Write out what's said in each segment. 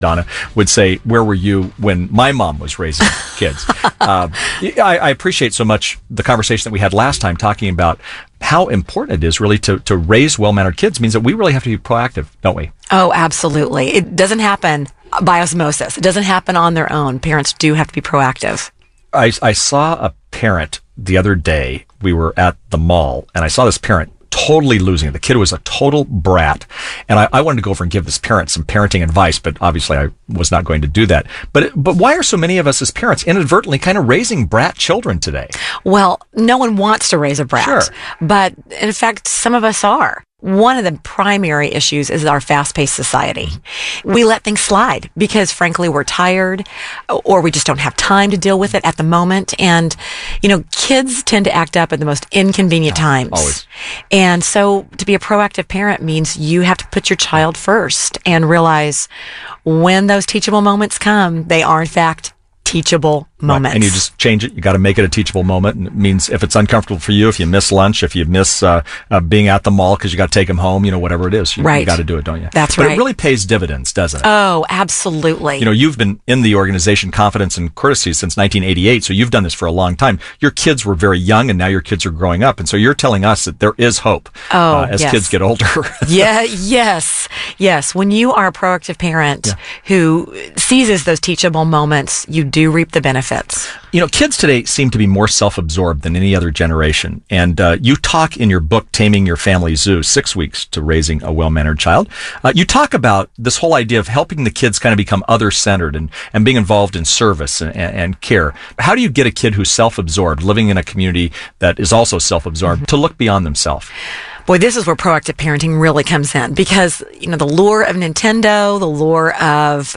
Donna, would say, where were you when my mom was raising kids? I appreciate so much the conversation that we had last time talking about how important it is really to raise well-mannered kids. It means that we really have to be proactive, don't we? Oh, absolutely. It doesn't happen by osmosis. It doesn't happen on their own. Parents do have to be proactive. I saw a parent the other day. We were at the mall, and I saw this parent totally losing it. The kid was a total brat. And I wanted to go over and give this parent some parenting advice, but obviously I was not going to do that. But why are so many of us as parents inadvertently kind of raising brat children today? Well, no one wants to raise a brat. Sure. But in fact, some of us are. One of the primary issues is our fast-paced society. We let things slide because, frankly, we're tired or we just don't have time to deal with it at the moment. And, kids tend to act up at the most inconvenient times. Always. And so to be a proactive parent means you have to put your child first and realize when those teachable moments come, they are, in fact, teachable moments. Right. And you just change it. You got to make it a teachable moment. And it means if it's uncomfortable for you, if you miss lunch, if you miss being at the mall because you got to take them home, whatever it is, you got to do it, don't you? That's right. But it really pays dividends, doesn't it? Oh, absolutely. You've been in the organization Confidence and Courtesy since 1988, so you've done this for a long time. Your kids were very young, and now your kids are growing up, and so you're telling us that there is hope as kids get older. Yes. When you are a proactive parent who seizes those teachable moments, you do reap the benefits. Kids today seem to be more self-absorbed than any other generation. And you talk in your book, Taming Your Family Zoo, 6 Weeks to Raising a Well-Mannered Child. You talk about this whole idea of helping the kids kind of become other-centered and being involved in service and care. How do you get a kid who's self-absorbed, living in a community that is also self-absorbed, to look beyond themselves? Boy, this is where proactive parenting really comes in because, the lure of Nintendo, the lure of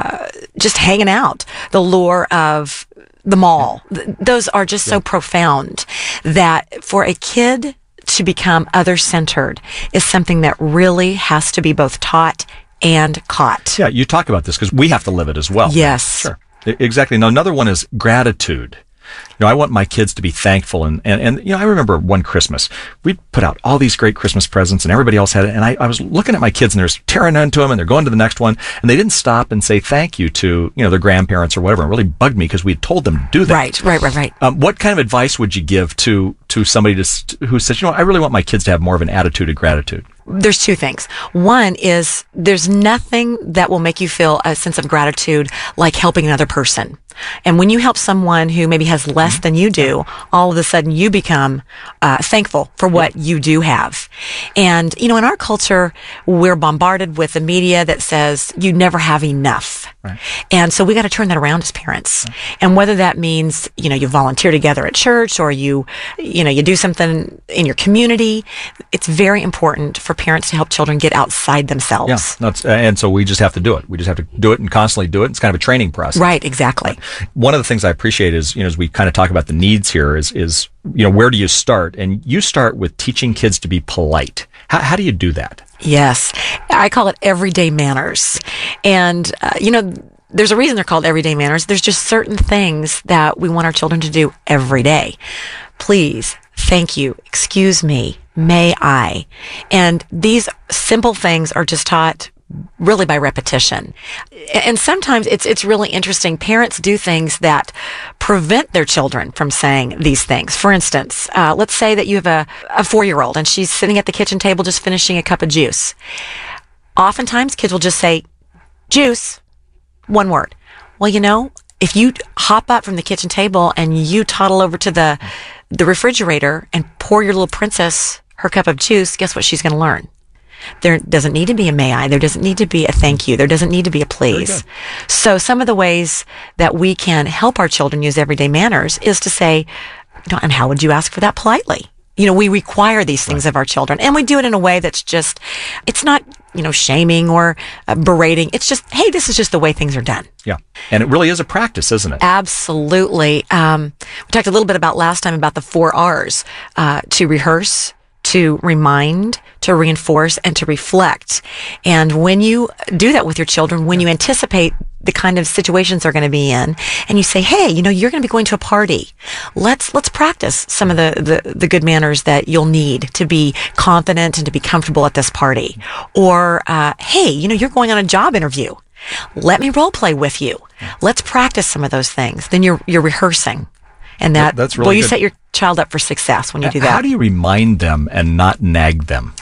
just hanging out, the lure of the mall, those are just so profound that for a kid to become other-centered is something that really has to be both taught and caught. Yeah, you talk about this because we have to live it as well. Yes. Sure. Exactly. Now, another one is gratitude. I want my kids to be thankful. And I remember one Christmas, we put out all these great Christmas presents and everybody else had it. And I was looking at my kids and they're tearing into them and they're going to the next one. And they didn't stop and say thank you to, their grandparents or whatever. It really bugged me because we had told them to do that. Right. What kind of advice would you give to somebody who says, I really want my kids to have more of an attitude of gratitude? There's two things. One is there's nothing that will make you feel a sense of gratitude like helping another person. And when you help someone who maybe has less than you do, all of a sudden you become thankful for what you do have. And, in our culture, we're bombarded with the media that says you never have enough. Right. And so we got to turn that around as parents. Right. And whether that means, you volunteer together at church or you do something in your community, it's very important for parents to help children get outside themselves. Yeah, and so we just have to do it. We just have to do it and constantly do it. It's kind of a training process. Right, exactly. One of the things I appreciate is, as we kind of talk about the needs here is where do you start? And you start with teaching kids to be polite. How do you do that? Yes. I call it everyday manners. And, there's a reason they're called everyday manners. There's just certain things that we want our children to do every day. Please, thank you, excuse me, may I. And these simple things are just taught really by repetition. And sometimes it's really interesting. Parents do things that prevent their children from saying these things. For instance, let's say that you have a 4-year-old and she's sitting at the kitchen table just finishing a cup of juice. Oftentimes kids will just say, juice, one word. Well, if you hop up from the kitchen table and you toddle over to the refrigerator and pour your little princess her cup of juice, guess what she's going to learn? There doesn't need to be a may I. There doesn't need to be a thank you. There doesn't need to be a please. So some of the ways that we can help our children use everyday manners is to say, and how would you ask for that politely? We require these things of our children, and we do it in a way that's just, it's not, shaming or berating. It's just, hey, this is just the way things are done. Yeah. And it really is a practice, isn't it? Absolutely. We talked a little bit about last time about the 4 R's, to rehearse, to remind, to reinforce, and to reflect. And when you do that with your children, when you anticipate the kind of situations they're going to be in, and you say, hey, you're going to be going to a party. Let's practice some of the good manners that you'll need to be confident and to be comfortable at this party. Or, hey, you're going on a job interview. Let me role play with you. Let's practice some of those things. Then you're rehearsing. And that's really you good. set your child up for success when you do that. How do you remind them and not nag them?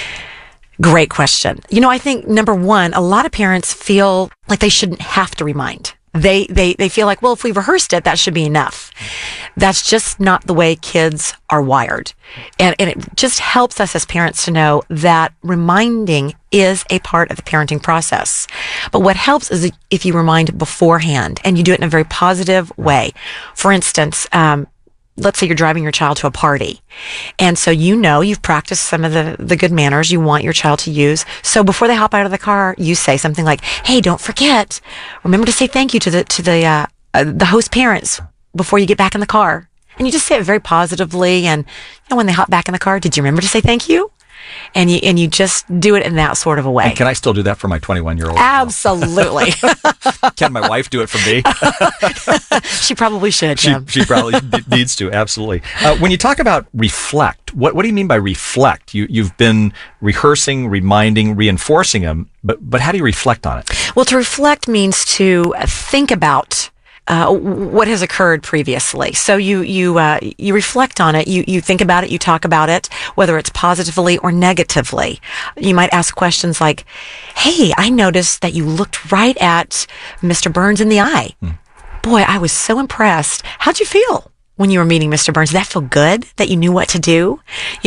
Great question. I think number one, a lot of parents feel like they shouldn't have to remind. They feel like, well, if we rehearsed it, that should be enough. That's just not the way kids are wired. And it just helps us as parents to know that reminding is a part of the parenting process. But what helps is if you remind beforehand and you do it in a very positive way. For instance, let's say you're driving your child to a party. And so you've practiced some of the good manners you want your child to use. So before they hop out of the car, you say something like, hey, don't forget, remember to say thank you to the host parents before you get back in the car. And you just say it very positively. And when they hop back in the car, did you remember to say thank you? And you just do it in that sort of a way. And can I still do that for my 21-year-old? Absolutely. Can my wife do it for me? She probably should, Jim. She probably needs to, absolutely. When you talk about reflect, what do you mean by reflect? You've been rehearsing, reminding, reinforcing them, but how do you reflect on it? Well, to reflect means to think about what has occurred previously. So you reflect on it, you think about it, you talk about it, whether it's positively or negatively. You might ask questions like, hey, I noticed that you looked right at Mr. Burns in the eye. Boy, I was so impressed. How'd you feel when you were meeting Mr. Burns? Did that feel good that you knew what to do?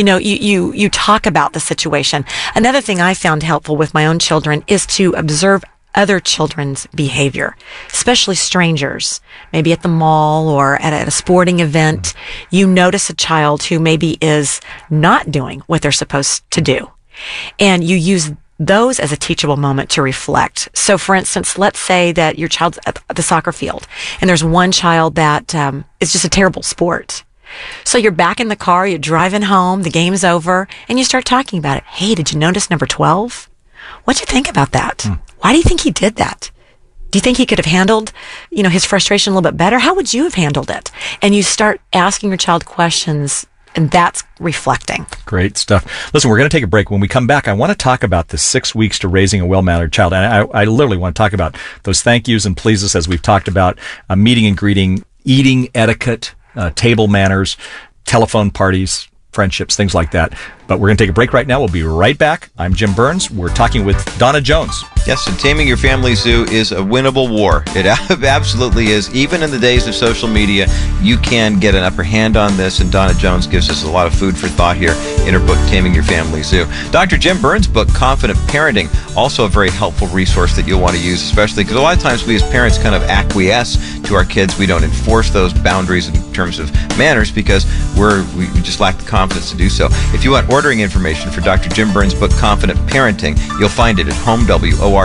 You talk about the situation. Another thing I found helpful with my own children is to observe other children's behavior, especially strangers, maybe at the mall or at a sporting event. You notice a child who maybe is not doing what they're supposed to do. And you use those as a teachable moment to reflect. So for instance, let's say that your child's at the soccer field and there's one child that is just a terrible sport. So you're back in the car, you're driving home, the game's over, and you start talking about it. Hey, did you notice number 12? What'd you think about that? Why do you think he did that? Do you think he could have handled, his frustration a little bit better? How would you have handled it? And you start asking your child questions, and that's reflecting. Great stuff. Listen, we're going to take a break. When we come back, I want to talk about the 6 weeks to raising a well-mannered child. And I literally want to talk about those thank yous and pleases, as we've talked about, meeting and greeting, eating etiquette, table manners, telephone parties, friendships, things like that. But we're going to take a break right now. We'll be right back. I'm Jim Burns. We're talking with Donna Jones. Yes, and Taming Your Family Zoo is a winnable war. It absolutely is. Even in the days of social media, you can get an upper hand on this, and Donna Jones gives us a lot of food for thought here in her book, Taming Your Family Zoo. Dr. Jim Burns' book, Confident Parenting, also a very helpful resource that you'll want to use, especially because a lot of times we as parents kind of acquiesce to our kids. We don't enforce those boundaries in terms of manners because we just lack the confidence to do so. If you want ordering information for Dr. Jim Burns' book, Confident Parenting, you'll find it at homeword.com.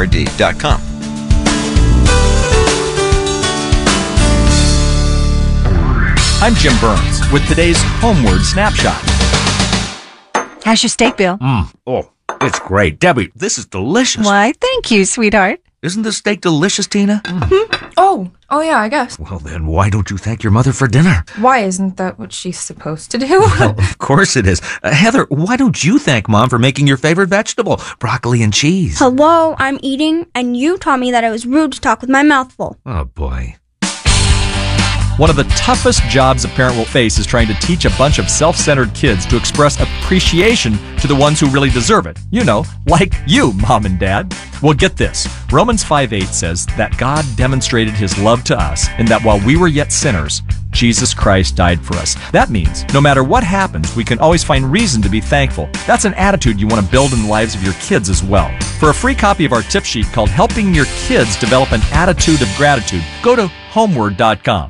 I'm Jim Burns with today's Homeward Snapshot. How's your steak, Bill? Oh, it's great. Debbie, this is delicious. Why, thank you, sweetheart. Isn't this steak delicious, Tina? Oh yeah, I guess. Well, then why don't you thank your mother for dinner? Why isn't that what she's supposed to do? Well, of course it is. Heather, why don't you thank Mom for making your favorite vegetable, broccoli and cheese? Hello, I'm eating, and you taught me that it was rude to talk with my mouth full. Oh, boy. One of the toughest jobs a parent will face is trying to teach a bunch of self-centered kids to express appreciation to the ones who really deserve it. Like you, Mom and Dad. Well, get this. Romans 5:8 says that God demonstrated his love to us in that while we were yet sinners, Jesus Christ died for us. That means no matter what happens, we can always find reason to be thankful. That's an attitude you want to build in the lives of your kids as well. For a free copy of our tip sheet called Helping Your Kids Develop an Attitude of Gratitude, go to homeword.com.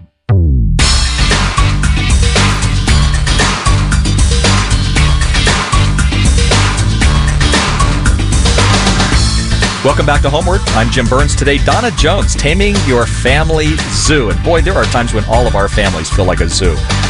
Welcome back to Homeward. I'm Jim Burns. Today, Donna Jones, Taming Your Family Zoo. And boy, there are times when all of our families feel like a zoo.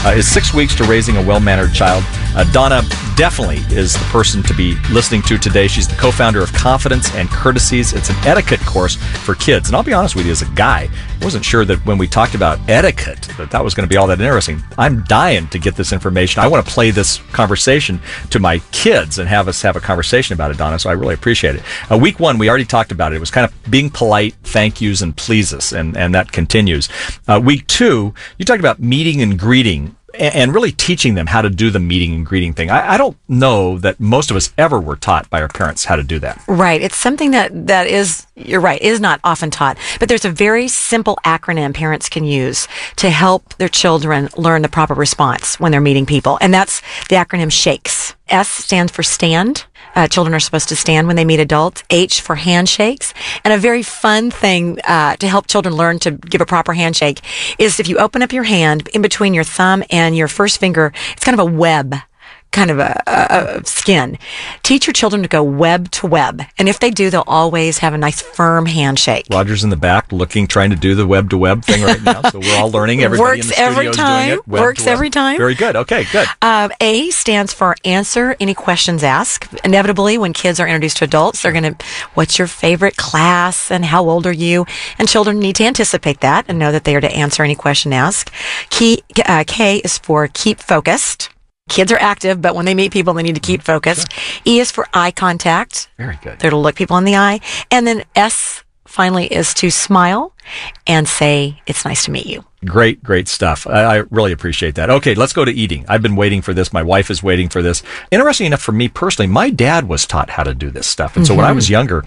is 6 Weeks to Raising a Well-Mannered Child. Donna definitely is the person to be listening to today. She's the co-founder of Confidence and Courtesies. It's an etiquette course for kids. And I'll be honest with you, as a guy, I wasn't sure that when we talked about etiquette, that was going to be all that interesting. I'm dying to get this information. I want to play this conversation to my kids and have us have a conversation about it, Donna, so I really appreciate it. Week 1, we already talked about it. It was kind of being polite, thank yous, and pleases, and that continues. Week 2, you talked about meeting and greeting, and really teaching them how to do the meeting and greeting thing. I don't know that most of us ever were taught by our parents how to do that. Right. It's something that is, you're right, is not often taught. But there's a very simple acronym parents can use to help their children learn the proper response when they're meeting people. And that's the acronym SHAKES. S stands for stand. Children are supposed to stand when they meet adults. H for handshakes. And a very fun thing to help children learn to give a proper handshake is if you open up your hand in between your thumb and your first finger, it's kind of a web, kind of a skin. Teach your children to go web to web. And if they do, they'll always have a nice firm handshake. Roger's in the back trying to do the web to web thing right now. So we're all learning. Everybody in the studio is doing it. Works every time. Very good. Okay, good. A stands for answer any questions asked. Inevitably, when kids are introduced to adults, they're going to, what's your favorite class and how old are you? And children need to anticipate that and know that they are to answer any question asked. K is for keep focused. Kids are active, but when they meet people, they need to keep focused. Sure. E is for eye contact. Very good. They're to look people in the eye. And then S, finally, is to smile and say, it's nice to meet you. Great, great stuff. I really appreciate that. Okay, let's go to eating. I've been waiting for this. My wife is waiting for this. Interesting enough for me personally, my dad was taught how to do this stuff. And so when I was younger,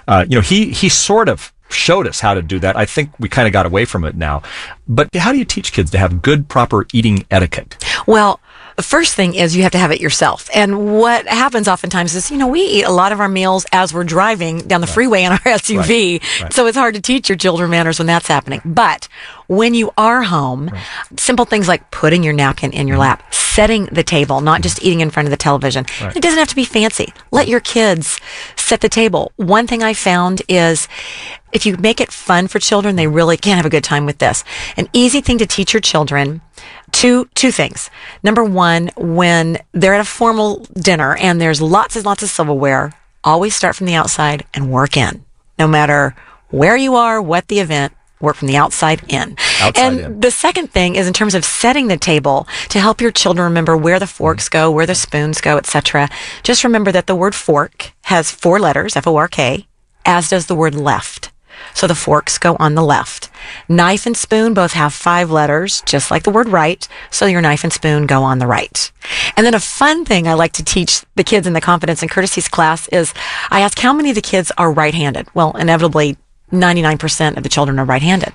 he sort of showed us how to do that. I think we kind of got away from it now. But how do you teach kids to have good, proper eating etiquette? Well, the first thing is you have to have it yourself. And what happens oftentimes is, we eat a lot of our meals as we're driving down the freeway in our SUV. Right. So it's hard to teach your children manners when that's happening. But when you are home, simple things like putting your napkin in your lap, setting the table, not just eating in front of the television. Right. It doesn't have to be fancy. Let your kids set the table. One thing I found is if you make it fun for children, they really can have a good time with this. An easy thing to teach your children, two things. Number one, when they're at a formal dinner and there's lots and lots of silverware, always start from the outside and work in. No matter where you are, what the event, work from the outside in. The second thing is in terms of setting the table to help your children remember where the forks go, where the spoons go, etc. Just remember that the word fork has 4 letters, F-O-R-K, as does the word left. So the forks go on the left. Knife and spoon both have 5 letters, just like the word right. So your knife and spoon go on the right. And then a fun thing I like to teach the kids in the Confidence and Courtesies class is I ask how many of the kids are right-handed. Well, inevitably, 99% of the children are right-handed.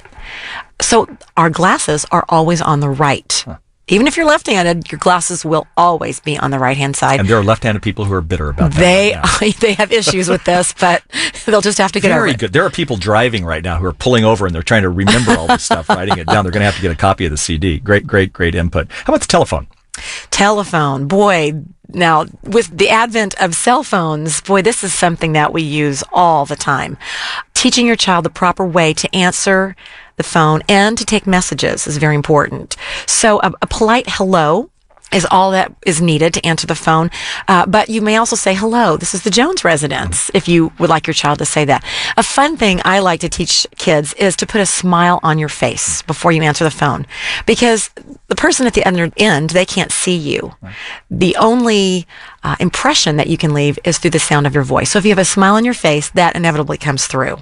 So our glasses are always on the right. Even if you're left-handed, your glasses will always be on the right-hand side. And there are left-handed people who are bitter about that. They have issues with this, but they'll just have to get over it. Very good. There are people driving right now who are pulling over and they're trying to remember all this stuff, writing it down. They're going to have to get a copy of the CD. Great, great, great input. How about the telephone? Telephone. Boy, now with the advent of cell phones, this is something that we use all the time. Teaching your child the proper way to answer the phone and to take messages is very important. So a polite hello is all that is needed to answer the phone. But you may also say, hello, this is the Jones residence, if you would like your child to say that. A fun thing I like to teach kids is to put a smile on your face before you answer the phone. Because the person at the other end, they can't see you. Right. The only impression that you can leave is through the sound of your voice. So if you have a smile on your face, that inevitably comes through.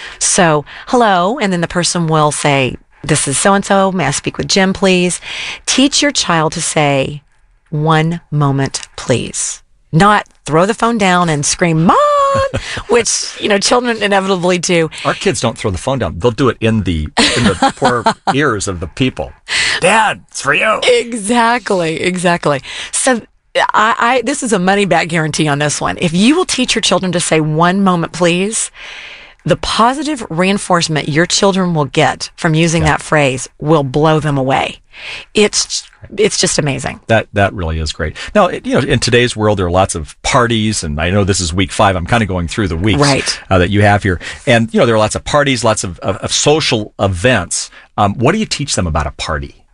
So, hello, and then the person will say, this is so-and-so, may I speak with Jim, please? Teach your child to say, 1 moment, please. Not throw the phone down and scream, Mom, which, children inevitably do. Our kids don't throw the phone down. They'll do it in the poor ears of the people. Dad, it's for you. Exactly. So this is a money-back guarantee on this one. If you will teach your children to say 1 moment, please, the positive reinforcement your children will get from using that phrase will blow them away. It's just amazing. That really is great. Now, in today's world, there are lots of parties, and I know this is week 5. I'm kind of going through the weeks that you have here. And, there are lots of parties, lots of social events. What do you teach them about a party?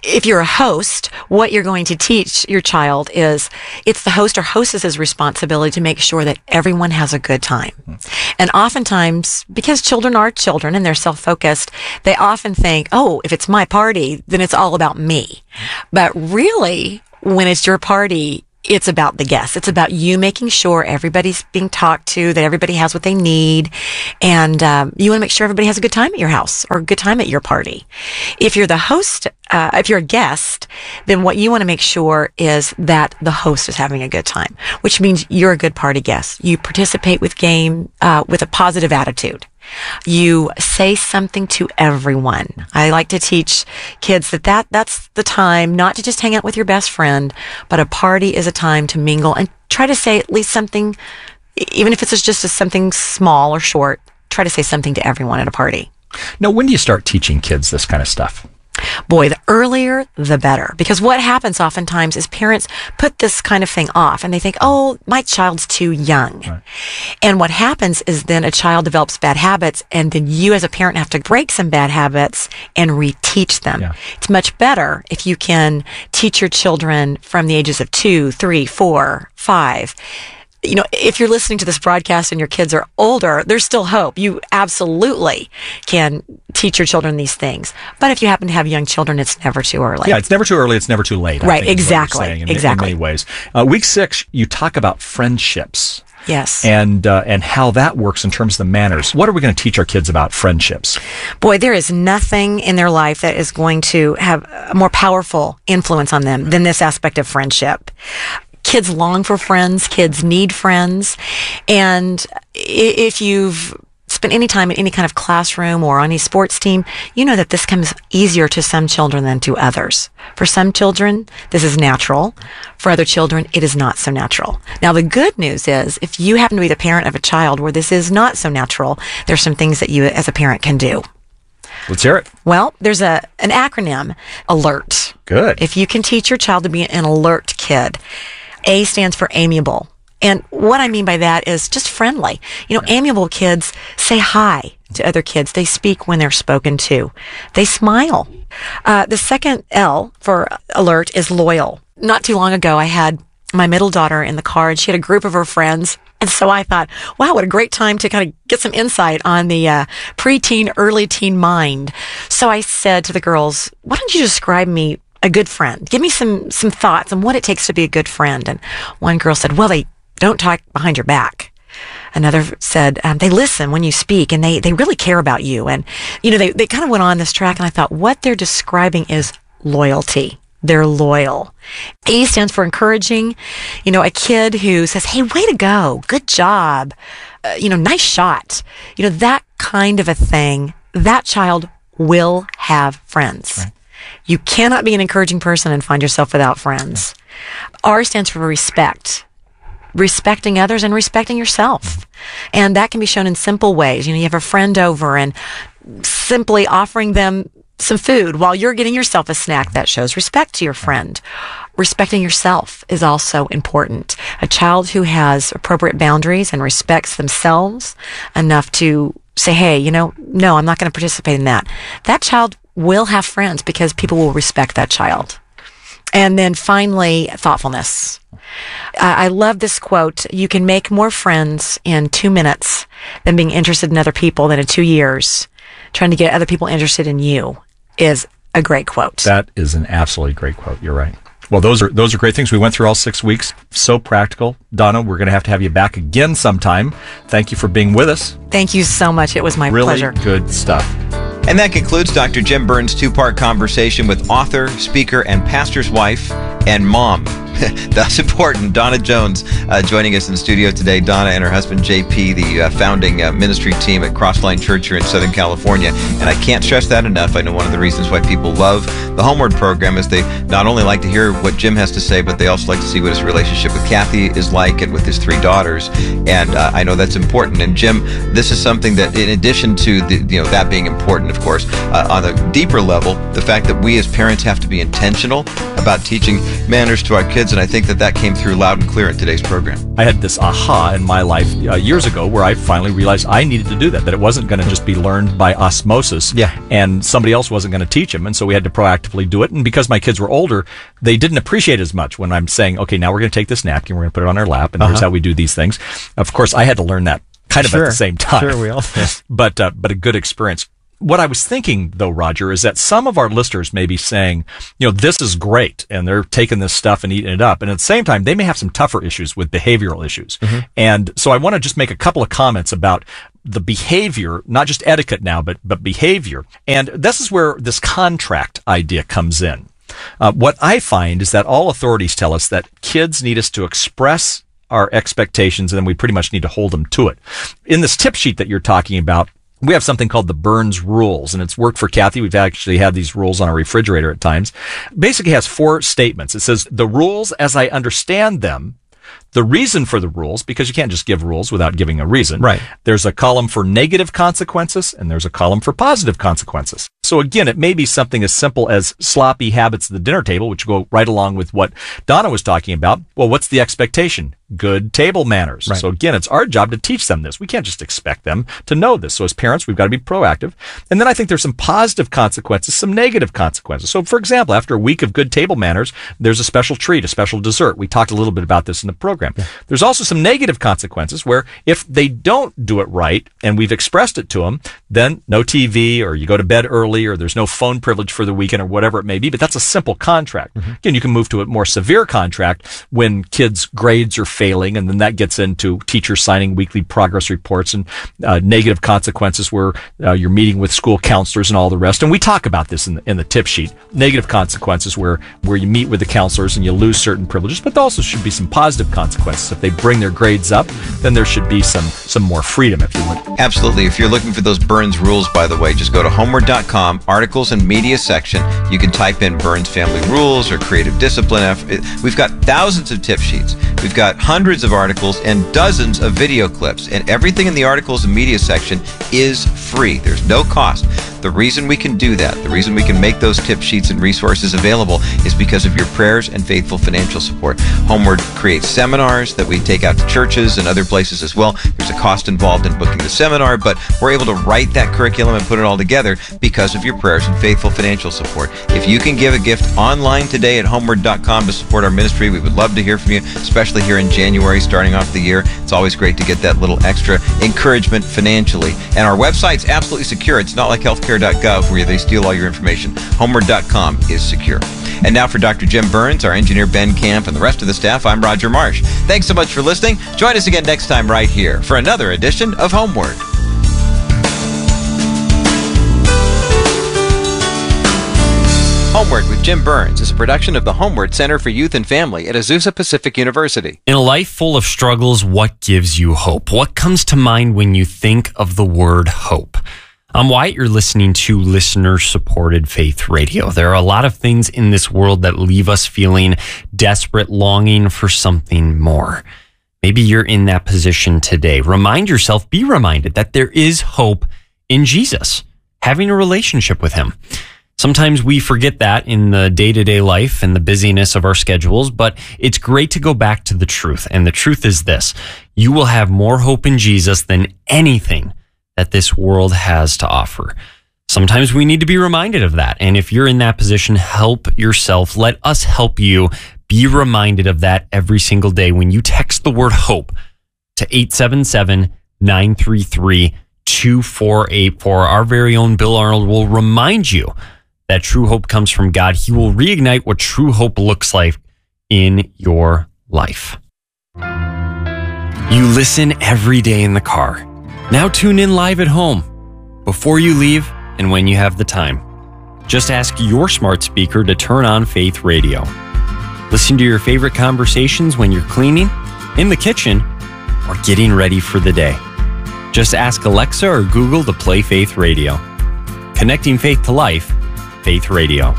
if you're a host, what you're going to teach your child is it's the host or hostess's responsibility to make sure that everyone has a good time. And oftentimes, because children are children and they're self-focused, they often think, oh, if it's my party, then it's all about me. But really, when it's your party, it's about the guests. It's about you making sure everybody's being talked to, that everybody has what they need. And you want to make sure everybody has a good time at your house or a good time at your party. If you're the host, if you're a guest, then what you want to make sure is that the host is having a good time, which means you're a good party guest. You participate with with a positive attitude. You say something to everyone. I like to teach kids that's the time not to just hang out with your best friend, but a party is a time to mingle and try to say at least something, even if it's just something small or short, try to say something to everyone at a party. Now, when do you start teaching kids this kind of stuff? Boy, the earlier, the better. Because what happens oftentimes is parents put this kind of thing off and they think, oh, my child's too young. Right. And what happens is then a child develops bad habits and then you as a parent have to break some bad habits and reteach them. Yeah. It's much better if you can teach your children from the ages of 2, 3, 4, 5. You know, if you're listening to this broadcast and your kids are older, there's still hope. You absolutely can teach your children these things. But if you happen to have young children, it's never too early. Yeah, it's never too early. It's never too late. Right, exactly. In many ways. Week 6, you talk about friendships. Yes. And how that works in terms of the manners. What are we going to teach our kids about friendships? Boy, there is nothing in their life that is going to have a more powerful influence on them than this aspect of friendship. Kids long for friends. Kids need friends. And if you've spent any time in any kind of classroom or on a sports team, you know that this comes easier to some children than to others. For some children, this is natural. For other children, it is not so natural. Now, the good news is if you happen to be the parent of a child where this is not so natural, there's some things that you as a parent can do. Let's hear it. Well, there's an acronym, ALERT. Good. If you can teach your child to be an alert kid, A stands for amiable. And what I mean by that is just friendly. You know, amiable kids say hi to other kids. They speak when they're spoken to. They smile. The second L for alert is loyal. Not too long ago, I had my middle daughter in the car and she had a group of her friends. And so I thought, wow, what a great time to kind of get some insight on the preteen, early teen mind. So I said to the girls, why don't you describe me a good friend? Give me some thoughts on what it takes to be a good friend. And one girl said, well, they don't talk behind your back. Another said, they listen when you speak and they really care about you. And, you know, they kind of went on this track and I thought what they're describing is loyalty. They're loyal. E stands for encouraging. You know, a kid who says, hey, way to go. Good job. Nice shot. You know, that kind of a thing, that child will have friends. Right. You cannot be an encouraging person and find yourself without friends. R stands for respect. Respecting others and respecting yourself. And that can be shown in simple ways. You know, you have a friend over and simply offering them some food while you're getting yourself a snack, that shows respect to your friend. Respecting yourself is also important. A child who has appropriate boundaries and respects themselves enough to say, hey, no, I'm not going to participate in that. That child will have friends because people will respect that child. And then finally, thoughtfulness. I love this quote. You can make more friends in 2 minutes than being interested in other people than in 2 years. Trying to get other people interested in you is a great quote. That is an absolutely great quote. You're right. Well, those are great things. We went through all 6 weeks. So practical. Donna, we're going to have you back again sometime. Thank you for being with us. Thank you so much. It was my pleasure. Really good stuff. And that concludes Dr. Jim Burns' 2-part conversation with author, speaker, and pastor's wife and mom. That's important. Donna Jones joining us in the studio today. Donna and her husband, JP, the founding ministry team at Crossline Church here in Southern California. And I can't stress that enough. I know one of the reasons why people love the Homeward program is they not only like to hear what Jim has to say, but they also like to see what his relationship with Kathy is like and with his 3 daughters. And I know that's important. And Jim, this is something that in addition to that being important, of course, on a deeper level, the fact that we as parents have to be intentional about teaching manners to our kids. and I think that came through loud and clear in today's program. I had this aha in my life years ago where I finally realized I needed to do that it wasn't going to just be learned by osmosis, and somebody else wasn't going to teach them, and so we had to proactively do it. And because my kids were older, they didn't appreciate it as much when I'm saying, okay, now we're going to take this napkin, we're going to put it on our lap, and here's how we do these things. Of course, I had to learn that kind of at the same time. Sure, we all did. But a good experience. What I was thinking, though, Roger, is that some of our listeners may be saying, this is great, and they're taking this stuff and eating it up. And at the same time, they may have some tougher issues with behavioral issues. Mm-hmm. And so I want to just make a couple of comments about the behavior, not just etiquette now, but behavior. And this is where this contract idea comes in. What I find is that all authorities tell us that kids need us to express our expectations, and then we pretty much need to hold them to it. In this tip sheet that you're talking about, we have something called the Burns Rules, and it's worked for Kathy. We've actually had these rules on our refrigerator at times. Basically has 4 statements. It says, the rules as I understand them, the reason for the rules, because you can't just give rules without giving a reason. Right. There's a column for negative consequences, and there's a column for positive consequences. So again, it may be something as simple as sloppy habits at the dinner table, which go right along with what Donna was talking about. Well, what's the expectation? Good table manners. Right. So again, it's our job to teach them this. We can't just expect them to know this. So as parents, we've got to be proactive. And then I think there's some positive consequences, some negative consequences. So for example, after a week of good table manners, there's a special treat, a special dessert. We talked a little bit about this in the program. Yeah. There's also some negative consequences where if they don't do it right and we've expressed it to them, then no TV, or you go to bed early, or there's no phone privilege for the weekend, or whatever it may be. But that's a simple contract. Mm-hmm. Again, you can move to a more severe contract when kids' grades are failing, and then that gets into teachers signing weekly progress reports, and negative consequences where you're meeting with school counselors and all the rest. And we talk about this in the tip sheet. Negative consequences where you meet with the counselors and you lose certain privileges, but there also should be some positive consequences. If they bring their grades up, then there should be some more freedom, if you would. Absolutely. If you're looking for those Burns Rules, by the way, just go to homeward.com, articles and media section. You can type in Burns Family Rules or Creative Discipline. We've got thousands of tip sheets. We've got hundreds of articles and dozens of video clips. And everything in the articles and media section is free. There's no cost. The reason we can do that, the reason we can make those tip sheets and resources available is because of your prayers and faithful financial support. Homeward creates seminars that we take out to churches and other places as well. There's a cost involved in booking the seminar, but we're able to write that curriculum and put it all together because of your prayers and faithful financial support. If you can give a gift online today at homeward.com to support our ministry, we would love to hear from you, especially here in January, starting off the year. It's always great to get that little extra encouragement financially. And our website's absolutely secure. It's not like healthcare.gov where they steal all your information. Homeward.com is secure. And now for Dr. Jim Burns, our engineer Ben Camp, and the rest of the staff, I'm Roger Marsh. Thanks so much for listening. Join us again next time right here for another edition of Homeward. Homeward with Jim Burns is a production of the Homeward Center for Youth and Family at Azusa Pacific University. In a life full of struggles, what gives you hope? What comes to mind when you think of the word hope? I'm Wyatt. You're listening to listener-supported Faith Radio. There are a lot of things in this world that leave us feeling desperate, longing for something more. Maybe you're in that position today. Remind yourself, be reminded that there is hope in Jesus, having a relationship with him. Sometimes we forget that in the day-to-day life and the busyness of our schedules, but it's great to go back to the truth. And the truth is this: you will have more hope in Jesus than anything that this world has to offer. Sometimes we need to be reminded of that. And if you're in that position, help yourself. Let us help you be reminded of that every single day when you text the word hope to 877-933-2484. Our very own Bill Arnold will remind you that true hope comes from God. He will reignite what true hope looks like in your life. You listen every day in the car. Now tune in live at home, before you leave and when you have the time. Just ask your smart speaker to turn on Faith Radio. Listen to your favorite conversations when you're cleaning, in the kitchen, or getting ready for the day. Just ask Alexa or Google to play Faith Radio. Connecting faith to life, Faith Radio.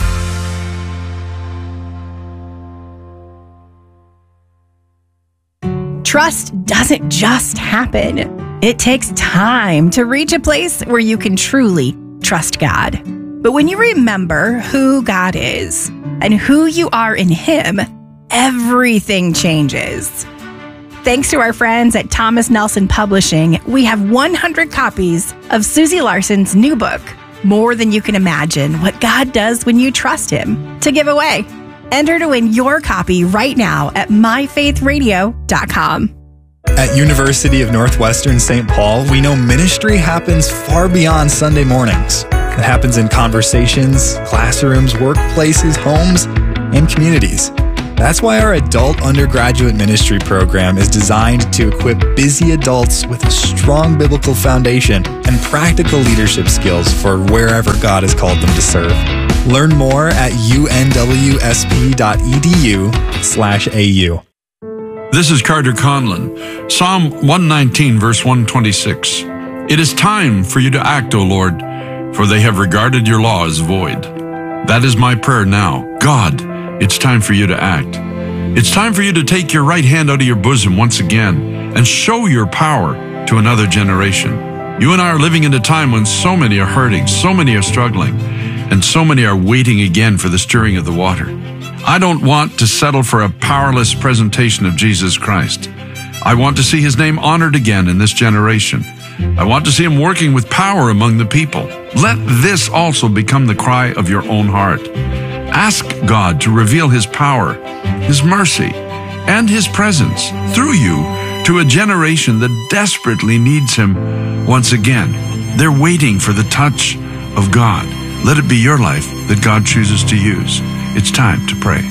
Trust doesn't just happen. It takes time to reach a place where you can truly trust God. But when you remember who God is and who you are in Him, everything changes. Thanks to our friends at Thomas Nelson Publishing, we have 100 copies of Susie Larson's new book, More Than You Can Imagine, What God Does When You Trust Him, to give away. Enter to win your copy right now at myfaithradio.com. At University of Northwestern St. Paul, we know ministry happens far beyond Sunday mornings. It happens in conversations, classrooms, workplaces, homes, and communities. That's why our adult undergraduate ministry program is designed to equip busy adults with a strong biblical foundation and practical leadership skills for wherever God has called them to serve. Learn more at unwsp.edu/au. This is Carter Conlon. Psalm 119, verse 126. It is time for you to act, O Lord, for they have regarded your law as void. That is my prayer now. God, it's time for you to act. It's time for you to take your right hand out of your bosom once again and show your power to another generation. You and I are living in a time when so many are hurting, so many are struggling, and so many are waiting again for the stirring of the water. I don't want to settle for a powerless presentation of Jesus Christ. I want to see his name honored again in this generation. I want to see him working with power among the people. Let this also become the cry of your own heart. Ask God to reveal his power, his mercy, and his presence through you to a generation that desperately needs him once again. They're waiting for the touch of God. Let it be your life that God chooses to use. It's time to pray.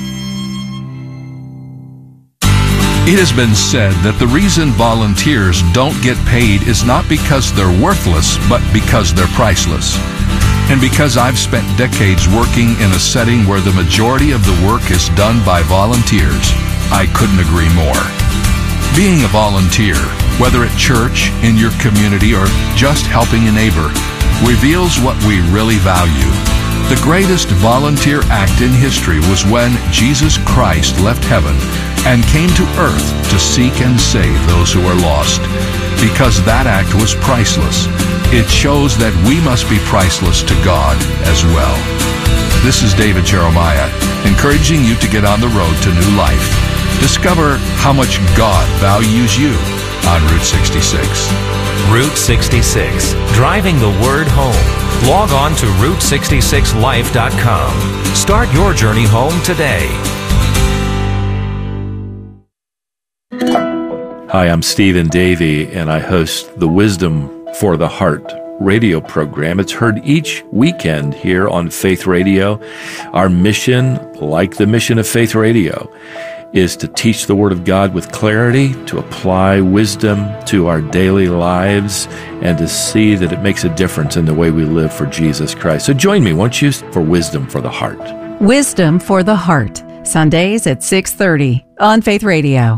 It has been said that the reason volunteers don't get paid is not because they're worthless, but because they're priceless. And because I've spent decades working in a setting where the majority of the work is done by volunteers, I couldn't agree more. Being a volunteer, whether at church, in your community, or just helping a neighbor, reveals what we really value. The greatest volunteer act in history was when Jesus Christ left heaven and came to earth to seek and save those who are lost. Because that act was priceless, it shows that we must be priceless to God as well. This is David Jeremiah, encouraging you to get on the road to new life. Discover how much God values you on Route 66. Route 66, driving the word home. Log on to Route66Life.com. Start your journey home today. Hi, I'm Stephen Davey, and I host the Wisdom for the Heart radio program. It's heard each weekend here on Faith Radio. Our mission, like the mission of Faith Radio, is to teach the Word of God with clarity, to apply wisdom to our daily lives, and to see that it makes a difference in the way we live for Jesus Christ. So join me, won't you, for Wisdom for the Heart. Wisdom for the Heart, Sundays at 6:30 on Faith Radio.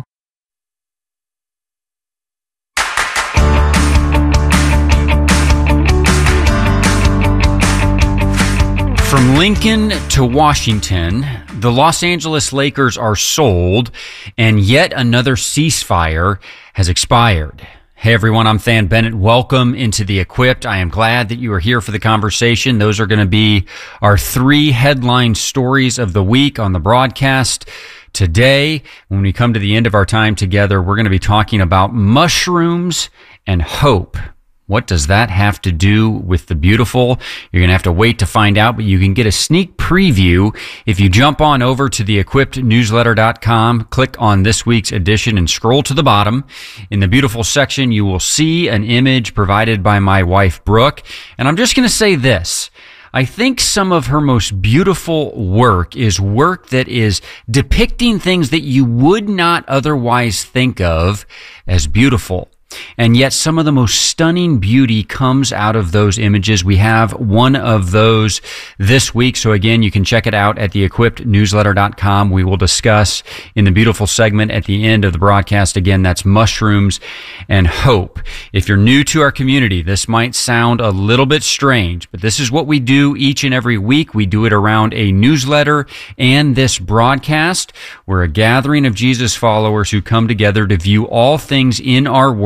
From Lincoln to Washington, the Los Angeles Lakers are sold, and yet another ceasefire has expired. Hey everyone, I'm Than Bennett. Welcome into The Equipped. I am glad that you are here for the conversation. Those are going to be our 3 headline stories of the week on the broadcast. Today, when we come to the end of our time together, we're going to be talking about mushrooms and hope. What does that have to do with the beautiful? You're going to have to wait to find out, but you can get a sneak preview if you jump on over to theequippednewsletter.com, click on this week's edition, and scroll to the bottom. In the beautiful section, you will see an image provided by my wife, Brooke. And I'm just going to say this. I think some of her most beautiful work is work that is depicting things that you would not otherwise think of as beautiful. And yet some of the most stunning beauty comes out of those images. We have one of those this week. So again, you can check it out at theequippednewsletter.com. We will discuss in the beautiful segment at the end of the broadcast. Again, that's mushrooms and hope. If you're new to our community, this might sound a little bit strange, but this is what we do each and every week. We do it around a newsletter and this broadcast. We're a gathering of Jesus followers who come together to view all things in our world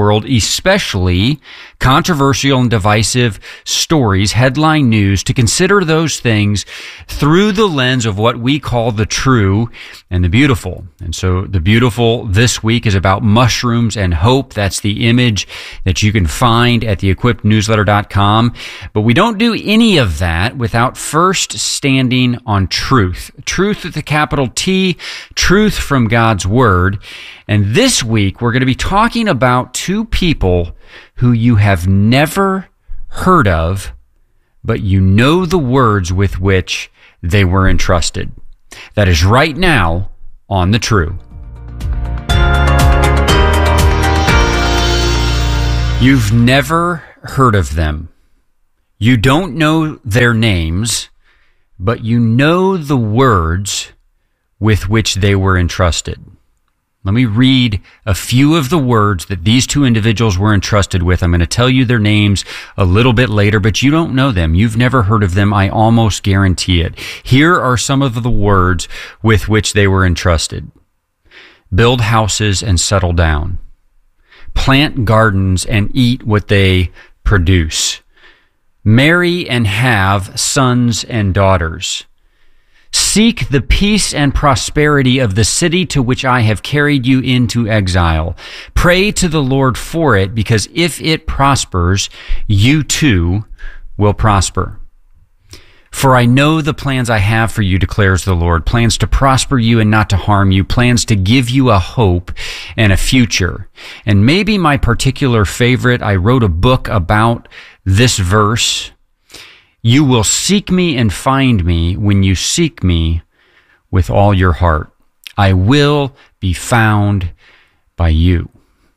world, especially controversial and divisive stories, headline news, to consider those things through the lens of what we call the true and the beautiful. And so the beautiful this week is about mushrooms and hope. That's the image that you can find at theequippednewsletter.com. But we don't do any of that without first standing on truth. Truth with a capital T, truth from God's Word. And this week, we're going to be talking about two people who you have never heard of, but you know the words with which they were entrusted. That is right now on The True. You've never heard of them. You don't know their names, but you know the words with which they were entrusted. Let me read a few of the words that these two individuals were entrusted with. I'm going to tell you their names a little bit later, but you don't know them. You've never heard of them. I almost guarantee it. Here are some of the words with which they were entrusted. Build houses and settle down. Plant gardens and eat what they produce. Marry and have sons and daughters. Seek the peace and prosperity of the city to which I have carried you into exile. Pray to the Lord for it, because if it prospers, you too will prosper. For I know the plans I have for you, declares the Lord, plans to prosper you and not to harm you, plans to give you a hope and a future. And maybe my particular favorite, I wrote a book about this verse. You will seek me and find me when you seek me with all your heart. I will be found by you.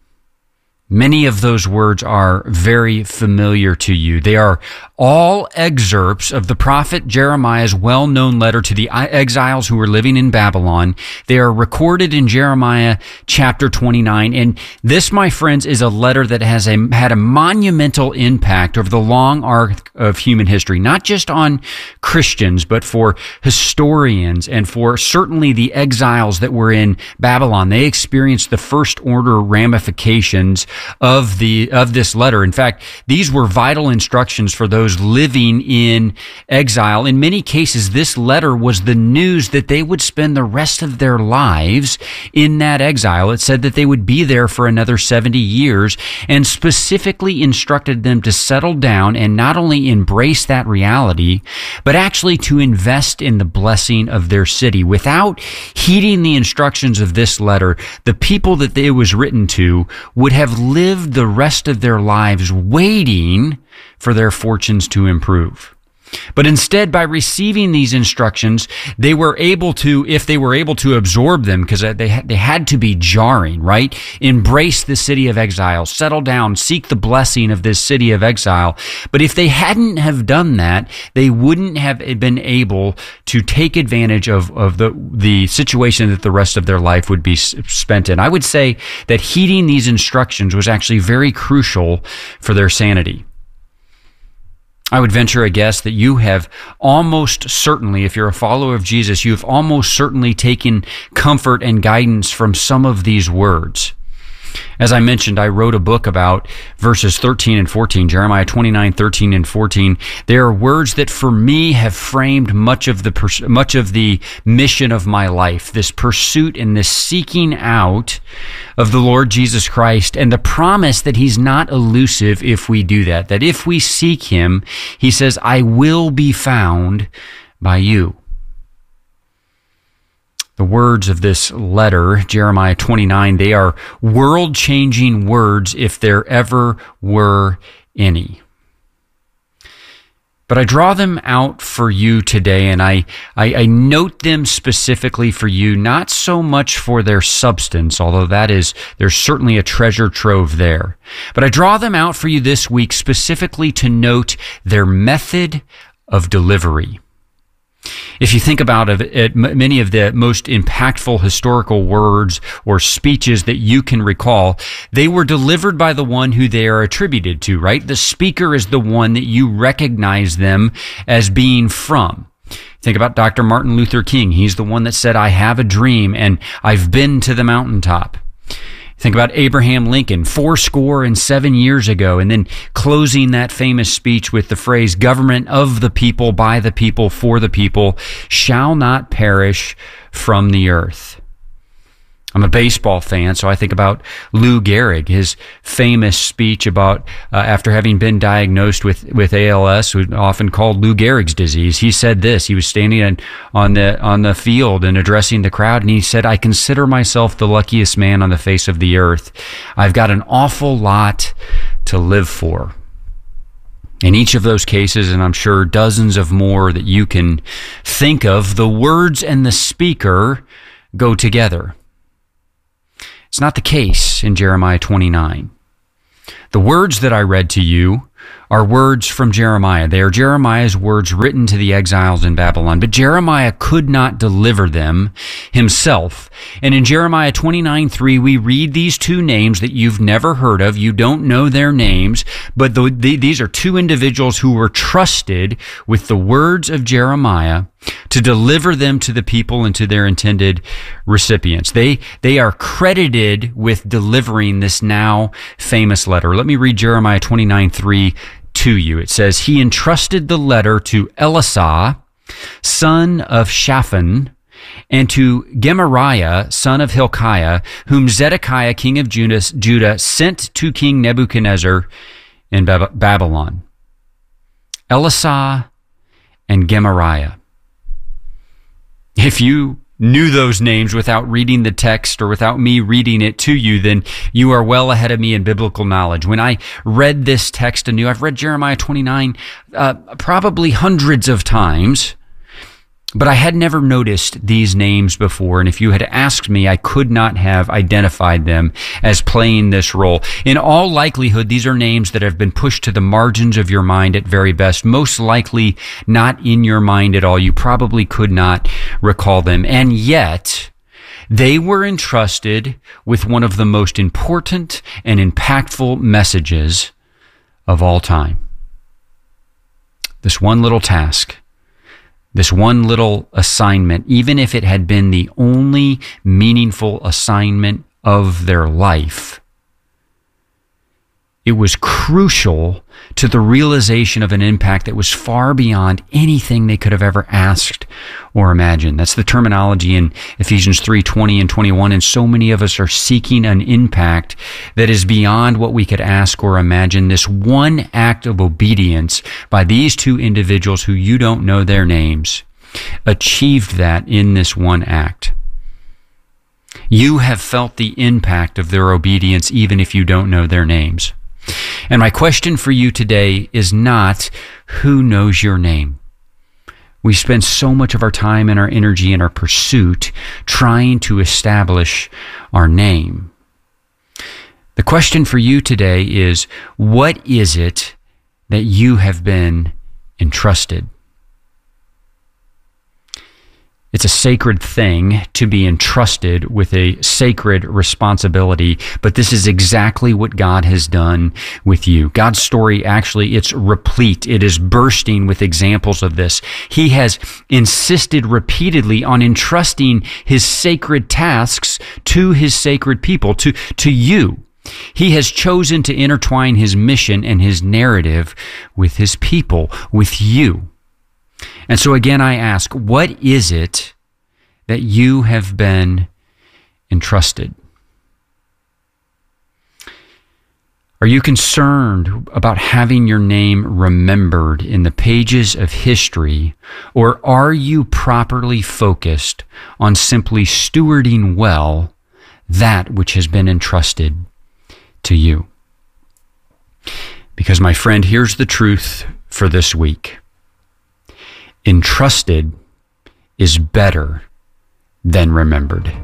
Many of those words are very familiar to you. They are all excerpts of the prophet Jeremiah's well-known letter to the exiles who were living in Babylon. They are recorded in Jeremiah chapter 29. And this, my friends, is a letter that has had a monumental impact over the long arc of human history, not just on Christians, but for historians and for certainly the exiles that were in Babylon. They experienced the first order ramifications of this letter. In fact, these were vital instructions for those living in exile. In many cases, this letter was the news that they would spend the rest of their lives in that exile. It said that they would be there for another 70 years, and specifically instructed them to settle down and not only embrace that reality, but actually to invest in the blessing of their city. Without heeding the instructions of this letter, the people that it was written to would have lived the rest of their lives waiting for their fortunes to improve. But instead, by receiving these instructions, they were able to, if they were able to absorb them, because they had to be jarring, right? Embrace the city of exile, settle down, seek the blessing of this city of exile. But if they hadn't have done that, they wouldn't have been able to take advantage of the situation that the rest of their life would be spent in. I would say that heeding these instructions was actually very crucial for their sanity. I would venture a guess that you have almost certainly, if you're a follower of Jesus, you've almost certainly taken comfort and guidance from some of these words. As I mentioned, I wrote a book about verses 13 and 14, Jeremiah 29, 13 and 14. They are words that for me have framed much of the mission of my life, this pursuit and this seeking out of the Lord Jesus Christ, and the promise that He's not elusive if we do that if if seek Him, He says, I will be found by you. The words of this letter, Jeremiah 29, they are world-changing words if there ever were any. But I draw them out for you today, and I note them specifically for you, not so much for their substance, although there's certainly a treasure trove there. But I draw them out for you this week specifically to note their method of delivery. If you think about it, many of the most impactful historical words or speeches that you can recall, they were delivered by the one who they are attributed to, right? The speaker is the one that you recognize them as being from. Think about Dr. Martin Luther King. He's the one that said, I have a dream and I've been to the mountaintop. Think about Abraham Lincoln 77 years ago, and then closing that famous speech with the phrase, "Government of the people, by the people, for the people, shall not perish from the earth." I'm a baseball fan, so I think about Lou Gehrig, his famous speech about after having been diagnosed with ALS, often called Lou Gehrig's disease. He said this. He was standing on the field and addressing the crowd, and he said, "I consider myself the luckiest man on the face of the earth. I've got an awful lot to live for." In each of those cases, and I'm sure dozens of more that you can think of, the words and the speaker go together. It's not the case in Jeremiah 29. The words that I read to you are words from Jeremiah. They are Jeremiah's words written to the exiles in Babylon. But Jeremiah could not deliver them himself. And in Jeremiah 29:3, we read these two names that you've never heard of. You don't know their names, but these are two individuals who were trusted with the words of Jeremiah to deliver them to the people and to their intended recipients. They are credited with delivering this now famous letter. Let me read Jeremiah 29:3 to you. It says, "He entrusted the letter to Elisah, son of Shaphan, and to Gemariah, son of Hilkiah, whom Zedekiah, king of Judah, sent to King Nebuchadnezzar in Babylon." Elisah and Gemariah. If you knew those names without reading the text or without me reading it to you, then you are well ahead of me in biblical knowledge. When I read this text anew, I've read Jeremiah 29 probably hundreds of times, but I had never noticed these names before. And if you had asked me, I could not have identified them as playing this role. In all likelihood, these are names that have been pushed to the margins of your mind at very best, most likely not in your mind at all. You probably could not recall them. And yet, they were entrusted with one of the most important and impactful messages of all time. This one little task, this one little assignment, even if it had been the only meaningful assignment of their life, it was crucial to the realization of an impact that was far beyond anything they could have ever asked or imagined. That's the terminology in Ephesians 3:20 and 21, and so many of us are seeking an impact that is beyond what we could ask or imagine. This one act of obedience by these two individuals who you don't know their names achieved that in this one act. You have felt the impact of their obedience even if you don't know their names. And my question for you today is not who knows your name. We spend so much of our time and our energy and our pursuit trying to establish our name. The question for you today is, what is it that you have been entrusted? It's a sacred thing to be entrusted with a sacred responsibility, but this is exactly what God has done with you. God's story, actually, it's replete. It is bursting with examples of this. He has insisted repeatedly on entrusting his sacred tasks to his sacred people, to you. He has chosen to intertwine his mission and his narrative with his people, with you. And so again, I ask, what is it that you have been entrusted? Are you concerned about having your name remembered in the pages of history, or are you properly focused on simply stewarding well that which has been entrusted to you? Because, my friend, here's the truth for this week. Entrusted is better than remembered.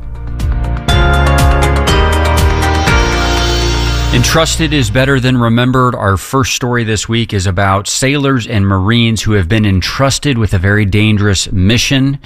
Entrusted is better than remembered. Our first story this week is about sailors and Marines who have been entrusted with a very dangerous mission.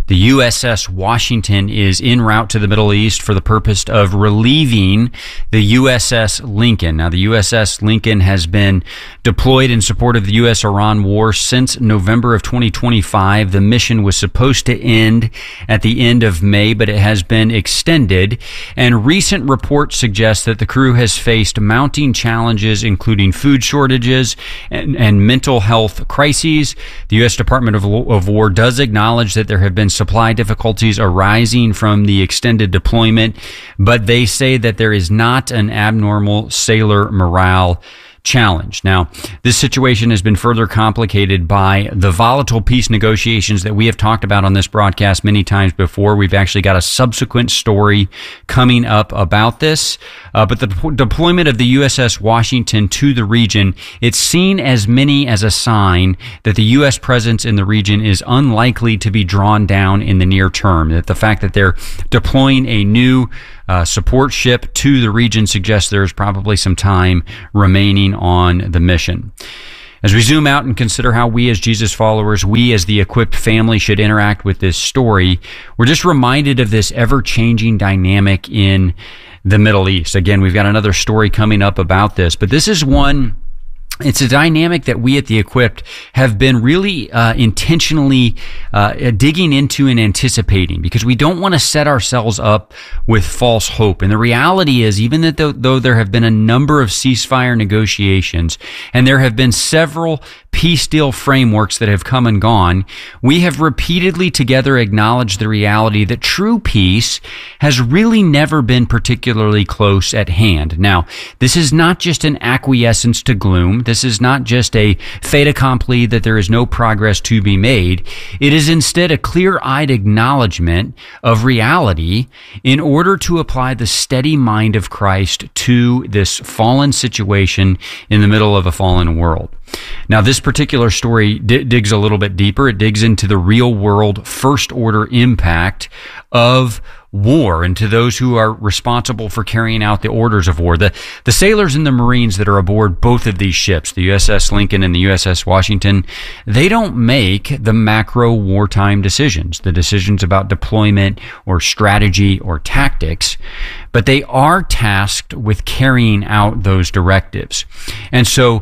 The USS Washington is en route to the Middle East for the purpose of relieving the USS Lincoln. Now, the USS Lincoln has been deployed in support of the U.S.-Iran war since November of 2025. The mission was supposed to end at the end of May, but it has been extended. And recent reports suggest that the crew has faced mounting challenges, including food shortages and mental health crises. The U.S. Department of War does acknowledge that there have been supply difficulties arising from the extended deployment, but they say that there is not an abnormal sailor morale challenge. Now, this situation has been further complicated by the volatile peace negotiations that we have talked about on this broadcast many times before. We've actually got a subsequent story coming up about this. But the deployment of the USS Washington to the region, it's seen as many as a sign that the U.S. presence in the region is unlikely to be drawn down in the near term. That the fact that they're deploying a new support ship to the region suggests there's probably some time remaining on the mission. As we zoom out and consider how we as Jesus followers, we as the equipped family should interact with this story, we're just reminded of this ever-changing dynamic in the Middle East. Again, we've got another story coming up about this, but this is one. It's a dynamic that we at the Equipped have been really intentionally digging into and anticipating, because we don't want to set ourselves up with false hope. And the reality is, even that though there have been a number of ceasefire negotiations and there have been several peace deal frameworks that have come and gone, we have repeatedly together acknowledged the reality that true peace has really never been particularly close at hand. Now, this is not just an acquiescence to gloom. This is not just a fait accompli that there is no progress to be made. It is instead a clear-eyed acknowledgement of reality in order to apply the steady mind of Christ to this fallen situation in the middle of a fallen world. Now, this particular story digs a little bit deeper. It digs into the real-world, first-order impact of war and to those who are responsible for carrying out the orders of war. The sailors and the Marines that are aboard both of these ships, the USS Lincoln and the USS Washington, they don't make the macro wartime decisions, the decisions about deployment or strategy or tactics, but they are tasked with carrying out those directives. And so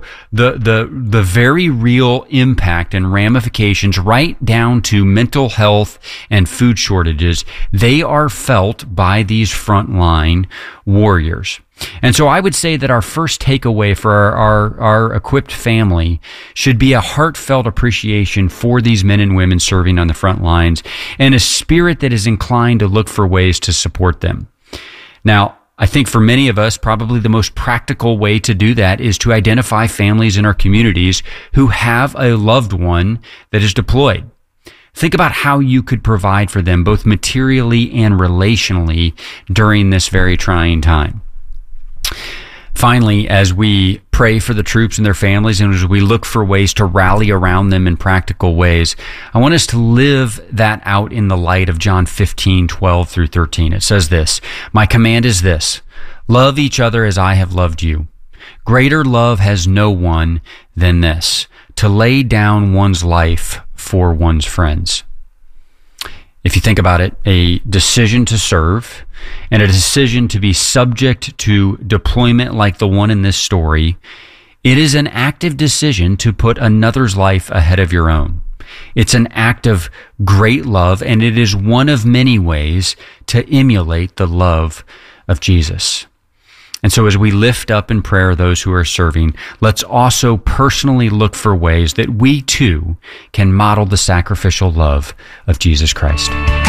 the very real impact and ramifications, right down to mental health and food shortages, they are felt by these frontline warriors. And so I would say that our first takeaway for our equipped family should be a heartfelt appreciation for these men and women serving on the front lines, and a spirit that is inclined to look for ways to support them. Now, I think for many of us, probably the most practical way to do that is to identify families in our communities who have a loved one that is deployed. Think about how you could provide for them both materially and relationally during this very trying time. Finally, as we pray for the troops and their families, and as we look for ways to rally around them in practical ways, I want us to live that out in the light of John 15:12 through 13. It says this: "My command is this, love each other as I have loved you. Greater love has no one than this, to lay down one's life for one's friends." If you think about it, a decision to serve and a decision to be subject to deployment like the one in this story, it is an active decision to put another's life ahead of your own. It's an act of great love, and it is one of many ways to emulate the love of Jesus. And so as we lift up in prayer those who are serving, let's also personally look for ways that we too can model the sacrificial love of Jesus Christ.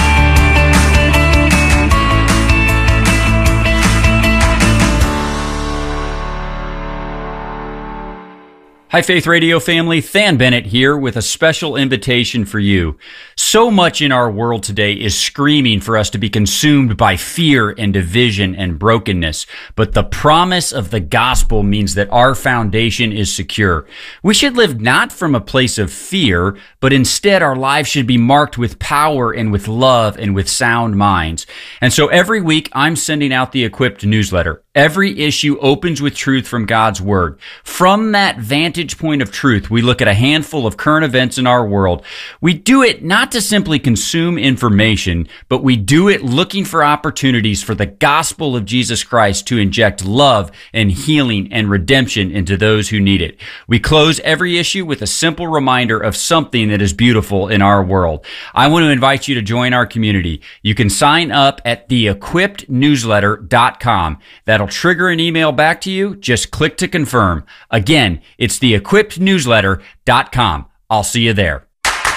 Hi, Faith Radio family. Than Bennett here with a special invitation for you. So much in our world today is screaming for us to be consumed by fear and division and brokenness. But the promise of the gospel means that our foundation is secure. We should live not from a place of fear, but instead our lives should be marked with power and with love and with sound minds. And so every week I'm sending out the Equipped newsletter. Every issue opens with truth from God's Word. From that vantage point of truth, we look at a handful of current events in our world. We do it not to simply consume information, but we do it looking for opportunities for the gospel of Jesus Christ to inject love and healing and redemption into those who need it. We close every issue with a simple reminder of something that is beautiful in our world. I want to invite you to join our community. You can sign up at theequippednewsletter.com. That'll trigger an email back to you. Just click to confirm. Again, it's theequippednewsletter.com. I'll see you there.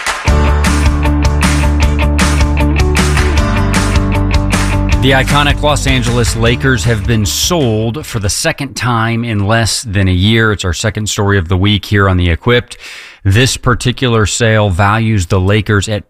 The iconic Los Angeles Lakers have been sold for the second time in less than a year. It's our second story of the week here on The Equipped. This particular sale values the Lakers at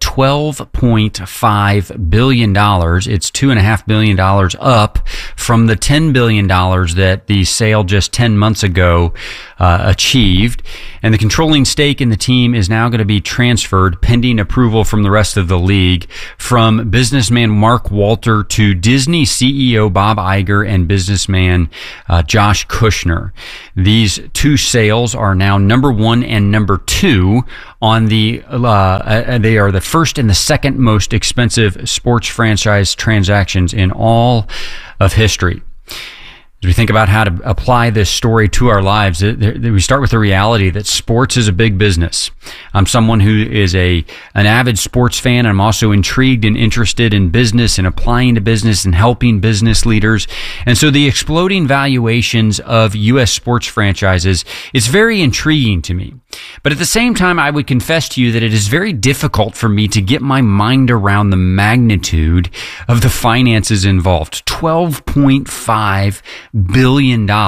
$12.5 billion. It's $2.5 billion up from the $10 billion that the sale just 10 months ago achieved. And the controlling stake in the team is now going to be transferred, pending approval from the rest of the league, from businessman Mark Walter to Disney CEO Bob Iger and businessman Josh Kushner. These two sales are now number one and number two on the they are the first and the second most expensive sports franchise transactions in all of history. As we think about how to apply this story to our lives, we start with the reality that sports is a big business. I'm someone who is an avid sports fan. I'm also intrigued and interested in business and applying to business and helping business leaders. And so the exploding valuations of U.S. sports franchises is very intriguing to me. But at the same time, I would confess to you that it is very difficult for me to get my mind around the magnitude of the finances involved. $12.5 billion, a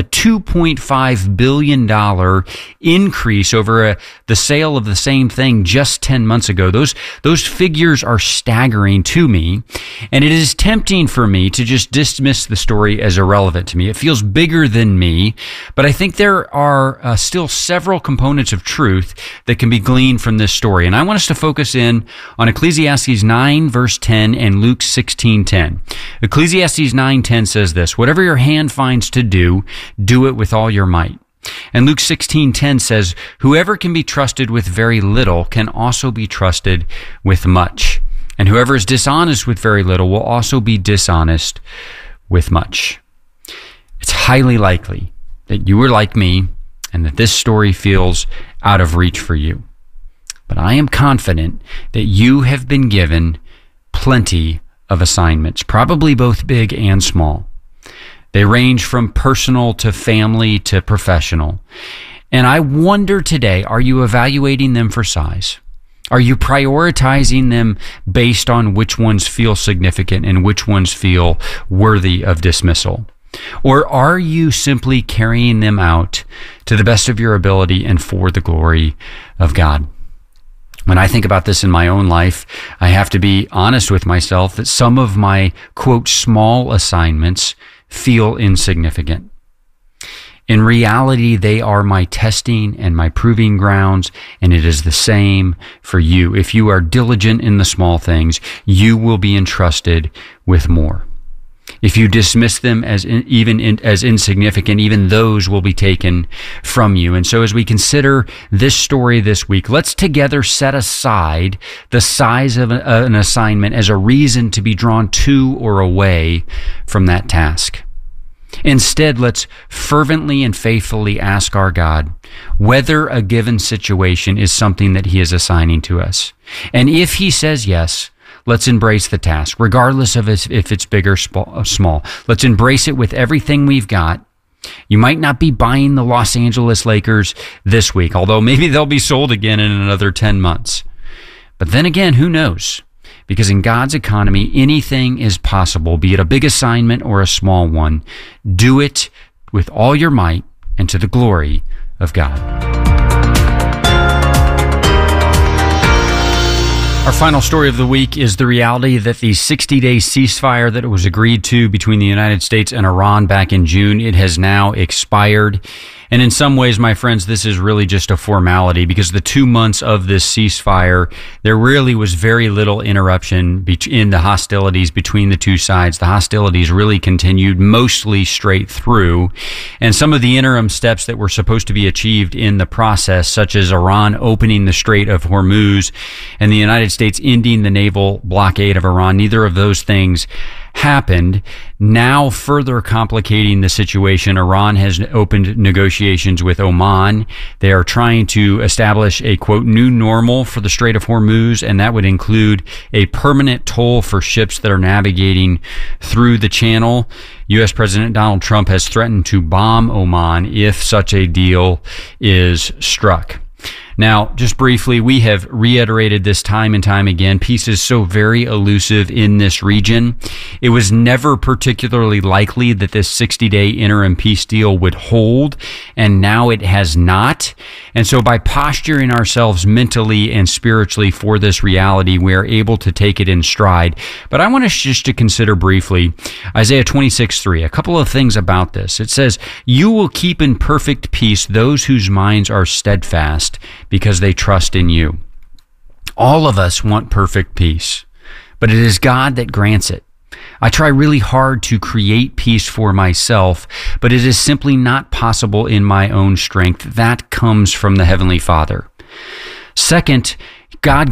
$2.5 billion increase over the sale of the same thing just 10 months ago. Those figures are staggering to me, and it is tempting for me to just dismiss the story as irrelevant to me. It feels bigger than me, but I think there are still several components of truth that can be gleaned from this story. And I want us to focus in on Ecclesiastes 9 verse 10 and Luke 16:10. Ecclesiastes 9:10 says this: "Whatever your hand finds to do, do it with all your might." And Luke 16:10 says, "Whoever can be trusted with very little can also be trusted with much. And whoever is dishonest with very little will also be dishonest with much." It's highly likely that you are like me and that this story feels out of reach for you. But I am confident that you have been given plenty of assignments, probably both big and small. They range from personal to family to professional. And I wonder today, are you evaluating them for size? Are you prioritizing them based on which ones feel significant and which ones feel worthy of dismissal? Or are you simply carrying them out to the best of your ability and for the glory of God? When I think about this in my own life, I have to be honest with myself that some of my, quote, small assignments feel insignificant. In reality, they are my testing and my proving grounds, and it is the same for you. If you are diligent in the small things, you will be entrusted with more. If you dismiss them as insignificant, even those will be taken from you. And so as we consider this story this week, let's together set aside the size of an assignment as a reason to be drawn to or away from that task. Instead, let's fervently and faithfully ask our God whether a given situation is something that He is assigning to us. And if He says yes, let's embrace the task, regardless of if it's big or small. Let's embrace it with everything we've got. You might not be buying the Los Angeles Lakers this week, although maybe they'll be sold again in another 10 months. But then again, who knows? Because in God's economy, anything is possible, be it a big assignment or a small one. Do it with all your might and to the glory of God. Our final story of the week is the reality that the 60-day ceasefire that was agreed to between the United States and Iran back in June, it has now expired. And in some ways, my friends, this is really just a formality, because the 2 months of this ceasefire, there really was very little interruption in the hostilities between the two sides. The hostilities really continued mostly straight through. And some of the interim steps that were supposed to be achieved in the process, such as Iran opening the Strait of Hormuz and the United States ending the naval blockade of Iran, neither of those things happened. Now, further complicating the situation, Iran has opened negotiations with Oman. They are trying to establish a, quote, new normal for the Strait of Hormuz, and that would include a permanent toll for ships that are navigating through the channel. U.S. President Donald Trump has threatened to bomb Oman if such a deal is struck. Now, just briefly, we have reiterated this time and time again. Peace is so very elusive in this region. It was never particularly likely that this 60-day interim peace deal would hold, and now it has not. And so by posturing ourselves mentally and spiritually for this reality, we are able to take it in stride. But I want us just to consider briefly Isaiah 26:3, a couple of things about this. It says, "You will keep in perfect peace those whose minds are steadfast, because they trust in you." All of us want perfect peace, but it is God that grants it. I try really hard to create peace for myself, but it is simply not possible in my own strength. That comes from the Heavenly Father. Second, God